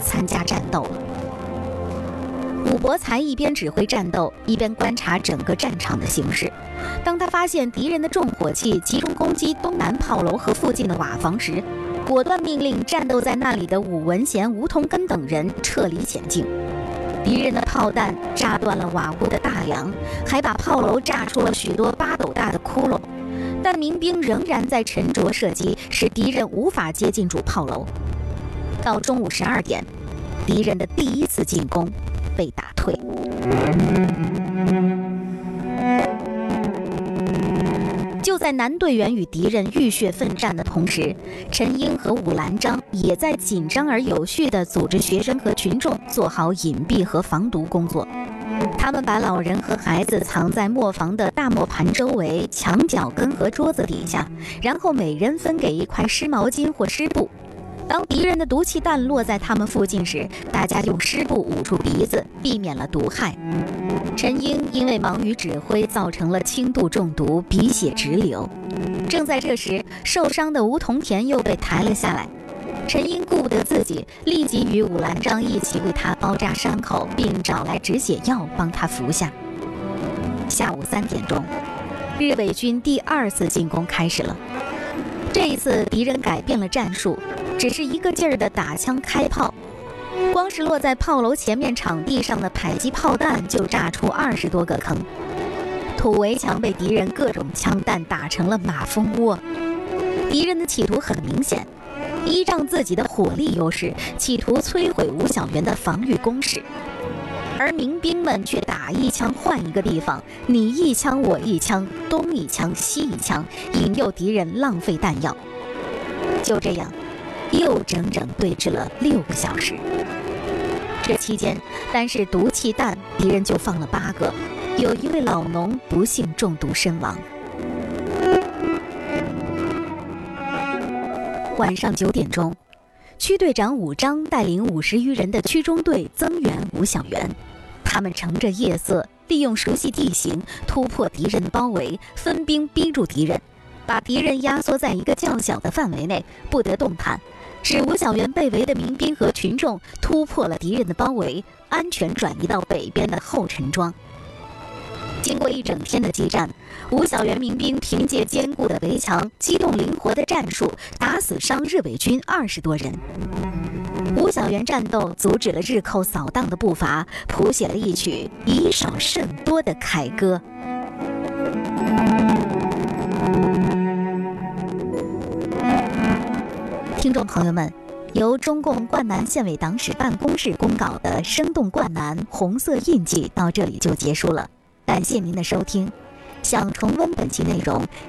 参加战斗了。武伯才一边指挥战斗，一边观察整个战场的形势。当他发现敌人的重火器集中攻击东南炮楼和附近的瓦房时，果断命令战斗在那里的武文贤、吴同根等人撤离险境。敌人的炮弹炸断了瓦屋的大梁，还把炮楼炸出了许多8斗大的窟窿，但民兵仍然在沉着射击，使敌人无法接近主炮楼。到中午12点，敌人的第一次进攻被打退。就在男队员与敌人浴血奋战的同时，陈英和武兰章也在紧张而有序地组织学生和群众做好隐蔽和防毒工作。他们把老人和孩子藏在磨房的大磨盘周围、墙角根和桌子底下，然后每人分给一块湿毛巾或湿布。当敌人的毒气弹落在他们附近时，大家用湿布捂住鼻子，避免了毒害。陈英因为忙于指挥，造成了轻度中毒，鼻血直流。正在这时，受伤的吴同田又被抬了下来。陈英顾不得自己，立即与武兰章一起为他包扎伤口，并找来止血药帮他服下。下午3点钟，日伪军第2次进攻开始了。这一次敌人改变了战术，只是一个劲儿地打枪开炮，光是落在炮楼前面场地上的迫击炮弹就炸出20多个坑，土围墙被敌人各种枪弹打成了马蜂窝。敌人的企图很明显，依仗自己的火力优势，企图摧毁吴小元的防御工事，而民兵们却打一枪换一个地方，你一枪我一枪，东一枪西一枪，引诱敌人浪费弹药。就这样又整整对峙了6个小时。这期间，单是毒气弹，敌人就放了8个，有一位老农不幸中毒身亡。晚上9点钟，区队长武章带领50余人的区中队增援吴小元。他们乘着夜色，利用熟悉地形，突破敌人的包围，分兵逼住敌人，把敌人压缩在一个较小的范围内，不得动弹，使吴小元被围的民兵和群众突破了敌人的包围，安全转移到北边的后陈庄。经过一整天的激战，吴小元民兵凭借坚固的围墙、机动灵活的战术，打死伤日伪军20多人。吴小元战斗阻止了日寇扫荡的步伐，谱写了一曲以少胜多的凯歌。听众朋友们，由中共灌南县委党史办公室公稿的生动灌南红色印记到这里就结束了，感谢您的收听。想重温本期内容，